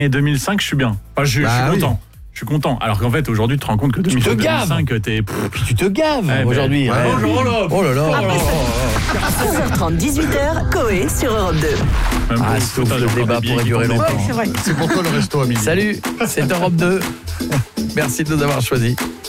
Et 2005, je suis bien. Enfin, je suis content. Je suis content. Alors qu'en fait, aujourd'hui, tu te rends compte que 2005, t'es... Puis tu te gaves aujourd'hui. Oh là là. 16h30, 18h, Coé sur Europe 2. Sauf le débat pourrait durer longtemps. C'est pour toi le resto, Amélie. Salut, c'est Europe 2. Merci de nous avoir choisis.